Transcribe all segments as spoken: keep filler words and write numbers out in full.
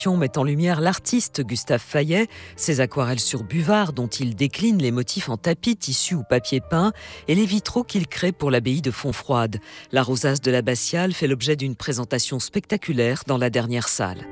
met en lumière l'artiste Gustave Fayet, ses aquarelles sur buvard dont il décline les motifs en tapis, tissu ou papier peint et les vitraux qu'il crée pour l'abbaye de Fontfroide. La rosace de l'abbatiale fait l'objet d'une présentation spectaculaire dans la dernière salle.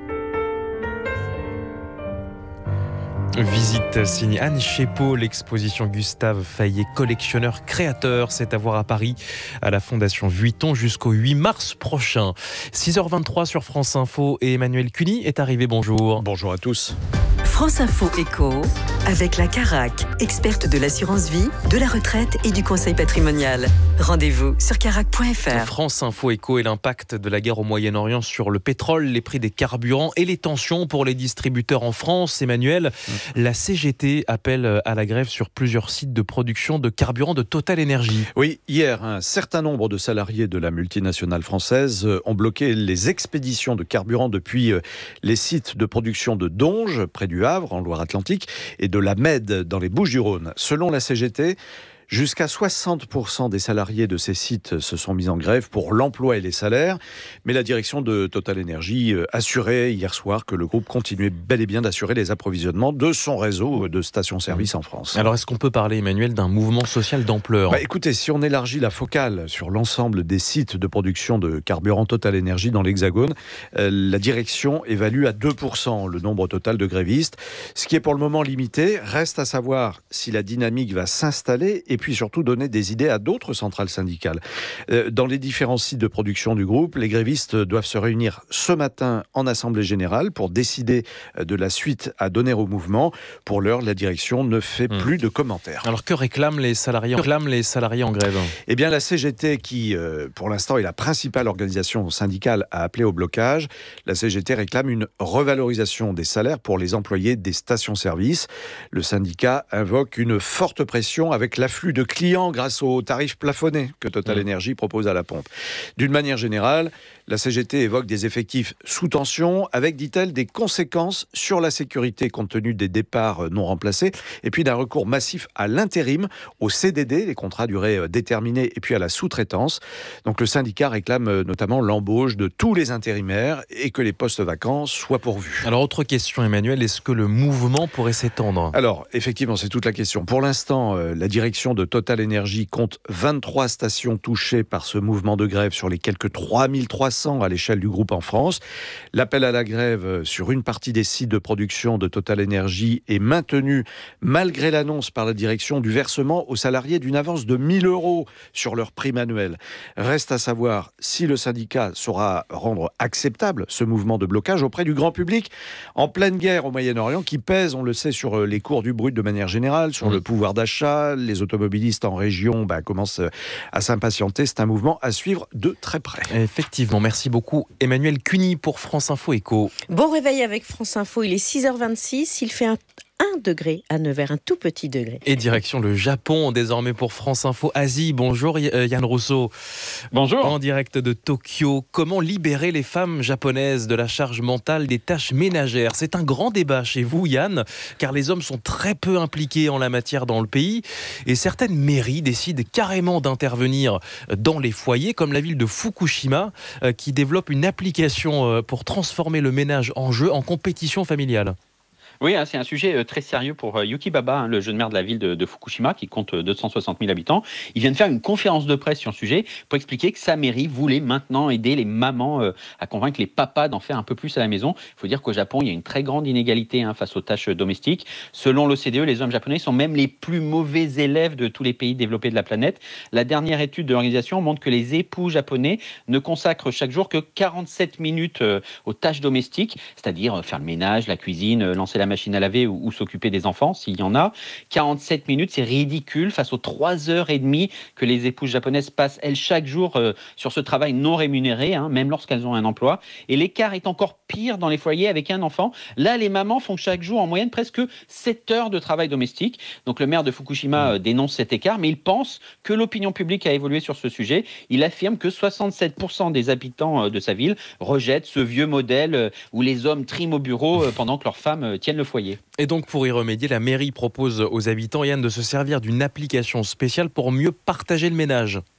Visite signe Anne Chépot, l'exposition Gustave Fayet, collectionneur créateur. C'est à voir à Paris, à la Fondation Vuitton, jusqu'au huit mars prochain. six heures vingt-trois sur France Info et Emmanuel Cuny est arrivé. Bonjour. Bonjour à tous. France Info Éco, avec la Carac, experte de l'assurance vie, de la retraite et du conseil patrimonial. Rendez-vous sur carac point f r. France Info Éco et l'impact de la guerre au Moyen-Orient sur le pétrole, les prix des carburants et les tensions pour les distributeurs en France. Emmanuel, mmh. la C G T appelle à la grève sur plusieurs sites de production de carburant de Total Energy. Oui, hier, un certain nombre de salariés de la multinationale française ont bloqué les expéditions de carburant depuis les sites de production de Donge, près du Havre, en Loire-Atlantique, et de la Mède, dans les Bouches-du-Rhône. Selon la C G T, jusqu'à soixante pour cent des salariés de ces sites se sont mis en grève pour l'emploi et les salaires. Mais la direction de Total Energy assurait hier soir que le groupe continuait bel et bien d'assurer les approvisionnements de son réseau de stations-service en France. Alors, est-ce qu'on peut parler, Emmanuel, d'un mouvement social d'ampleur ? Bah, écoutez, si on élargit la focale sur l'ensemble des sites de production de carburant Total Energy dans l'Hexagone, euh, la direction évalue à deux pour cent le nombre total de grévistes. Ce qui est pour le moment limité, reste à savoir si la dynamique va s'installer et puis surtout donner des idées à d'autres centrales syndicales. Dans les différents sites de production du groupe, les grévistes doivent se réunir ce matin en assemblée générale pour décider de la suite à donner au mouvement. Pour l'heure, la direction ne fait mmh. plus de commentaires. Alors que réclament les salariés, réclament les salariés en grève ? Eh bien, la C G T, qui pour l'instant est la principale organisation syndicale à appeler au blocage, la C G T réclame une revalorisation des salaires pour les employés des stations-service. Le syndicat invoque une forte pression avec l'afflux de clients grâce aux tarifs plafonnés que Total mmh. Energy propose à la pompe. D'une manière générale, la C G T évoque des effectifs sous tension avec, dit-elle, des conséquences sur la sécurité compte tenu des départs non remplacés et puis d'un recours massif à l'intérim, au C D D, les contrats à durée déterminée, et puis à la sous-traitance. Donc le syndicat réclame notamment l'embauche de tous les intérimaires et que les postes vacants soient pourvus. Alors autre question, Emmanuel, est-ce que le mouvement pourrait s'étendre ? Alors effectivement, c'est toute la question. Pour l'instant, euh, la direction de Total Energy compte vingt-trois stations touchées par ce mouvement de grève sur les quelques trois mille trois cents à l'échelle du groupe en France. L'appel à la grève sur une partie des sites de production de Total Energy est maintenu malgré l'annonce par la direction du versement aux salariés d'une avance de mille euros sur leur prime annuelle. Reste à savoir si le syndicat saura rendre acceptable ce mouvement de blocage auprès du grand public en pleine guerre au Moyen-Orient qui pèse, on le sait, sur les cours du brut de manière générale, sur mmh. le pouvoir d'achat. Les automobilistes en région bah, commencent à s'impatienter. C'est un mouvement à suivre de très près. Effectivement, merci beaucoup Emmanuel Cuny pour France Info Éco. Bon réveil avec France Info, il est six heures vingt-six, il fait un un degré à Nevers, un tout petit degré. Et direction le Japon, désormais pour France Info Asie. Bonjour Yann Rousseau. Bonjour. En direct de Tokyo, comment libérer les femmes japonaises de la charge mentale des tâches ménagères ? C'est un grand débat chez vous, Yann, car les hommes sont très peu impliqués en la matière dans le pays. Et certaines mairies décident carrément d'intervenir dans les foyers, comme la ville de Fukushima, qui développe une application pour transformer le ménage en jeu, en compétition familiale. Oui, c'est un sujet très sérieux pour Yuki Baba, le jeune maire de la ville de, de Fukushima, qui compte deux cent soixante mille habitants. Il vient de faire une conférence de presse sur le sujet pour expliquer que sa mairie voulait maintenant aider les mamans à convaincre les papas d'en faire un peu plus à la maison. Il faut dire qu'au Japon, il y a une très grande inégalité hein, face aux tâches domestiques. Selon l'O C D E, les hommes japonais sont même les plus mauvais élèves de tous les pays développés de la planète. La dernière étude de l'organisation montre que les époux japonais ne consacrent chaque jour que quarante-sept minutes aux tâches domestiques, c'est-à-dire faire le ménage, la cuisine, lancer la machine à laver ou, ou s'occuper des enfants, s'il y en a. quarante-sept minutes, c'est ridicule face aux trois heures et demie que les épouses japonaises passent, elles, chaque jour euh, sur ce travail non rémunéré, hein, même lorsqu'elles ont un emploi. Et l'écart est encore pire dans les foyers avec un enfant. Là, les mamans font chaque jour en moyenne presque sept heures de travail domestique. Donc le maire de Fukushima euh, dénonce cet écart, mais il pense que l'opinion publique a évolué sur ce sujet. Il affirme que soixante-sept pour cent des habitants euh, de sa ville rejettent ce vieux modèle euh, où les hommes triment au bureau euh, pendant que leurs femmes euh, tiennent le foyer. Et donc pour y remédier, la mairie propose aux habitants, Yann, de se servir d'une application spéciale pour mieux partager le ménage.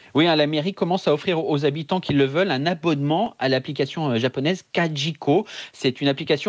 Oui, hein, la mairie commence à offrir aux habitants qui le veulent un abonnement à l'application euh, japonaise Kajiko. C'est une application